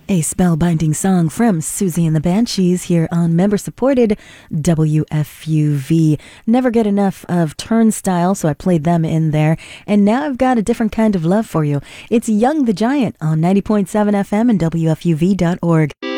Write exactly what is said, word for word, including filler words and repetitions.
A spellbinding song from Susie and the Banshees here on member-supported W F U V. Never get enough of Turnstile, so I played them in there. And now I've got a different kind of love for you. It's Young the Giant on ninety point seven F M and W F U V dot org.